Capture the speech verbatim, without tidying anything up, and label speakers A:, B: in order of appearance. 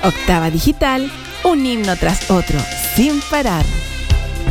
A: Octava Digital, un himno tras otro, sin parar.